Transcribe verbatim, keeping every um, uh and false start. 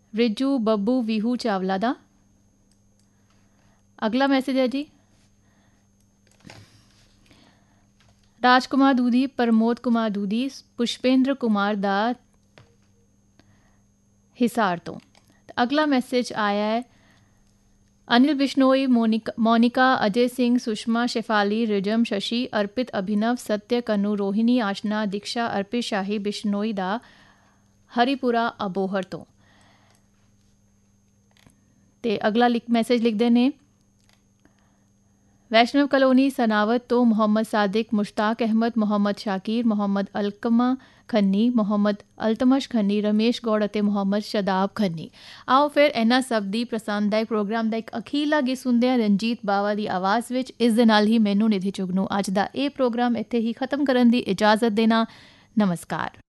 रिजू बब्बू वीहू चावला दा। अगला मैसेज है जी राजकुमार दूधी, प्रमोद कुमार दूधी, पुष्पेंद्र कुमार दा हिसार तो। अगला मैसेज आया है अनिल बिश्नोई, मोनिका मोनिका, अजय सिंह, सुषमा, शेफाली, रिजम, शशि, अर्पित, अभिनव, सत्य, कनु, रोहिणी, आशना, दीक्षा, अर्पित शाही बिश्नोई दा हरिपुरा अबोहर तो। ते अगला लिख मैसेज लिखते ने वैष्णव कलोनी सनावत तो मोहम्मद सादिक, मुश्ताक अहमद, मोहम्मद शाकिर, मोहम्मद अलकमा खन्नी, मोहम्मद अल्तमश खन्नी, रमेश गौड़ ਅਤੇ मोहम्मद शदाब खन्नी। आओ फिर ਇਹਨਾਂ ਸਭ ਦੀ ਪਸੰਦਦਾਇਕ ਪ੍ਰੋਗਰਾਮ ਦਾ ਇੱਕ ਅਖੀਰਲਾ ਗੀਤ ਸੁਣਦੇ ਹਾਂ ਰਣਜੀਤ ਬਾਵਾ ਦੀ ਆਵਾਜ਼ ਵਿੱਚ। ਇਸ ਦੇ ਨਾਲ ਹੀ ਮੈਨੂੰ ਨਿਧੀ ਚੁਗ ਨੂੰ ਅੱਜ ਦਾ ਇਹ ਪ੍ਰੋਗਰਾਮ ਇੱਥੇ ਹੀ ਖਤਮ ਕਰਨ ਦੀ ਇਜਾਜ਼ਤ ਦੇਣਾ। ਨਮਸਕਾਰ।